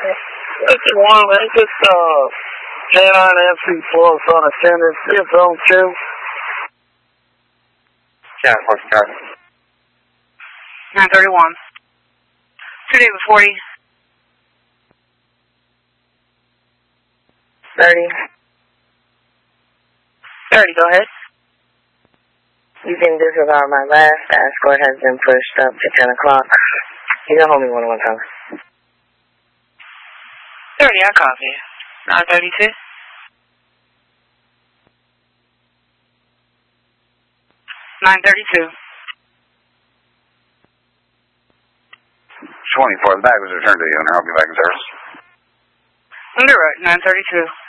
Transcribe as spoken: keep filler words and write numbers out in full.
fifty-one, ain't this, uh, K nine F C Plus on attendance, fifth on two? Yeah, of course, got it. nine thirty-one. Two David forty. thirty. thirty, go ahead. You can disregard my last escort has been pushed up to ten o'clock. You can hold me one on one time. thirty, I copy. nine thirty-two. nine thirty-two. twenty-four, the bag was returned to you, and I'll be back in service. Direct, nine thirty-two.